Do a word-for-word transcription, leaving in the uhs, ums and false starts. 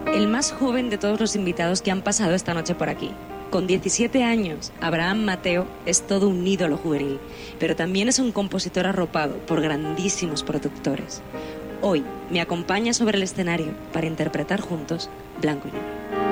el más joven de todos los invitados que han pasado esta noche por aquí. Con diecisiete años, Abraham Mateo es todo un ídolo juvenil, pero también es un compositor arropado por grandísimos productores. Hoy me acompaña sobre el escenario para interpretar juntos Blanco y Negro.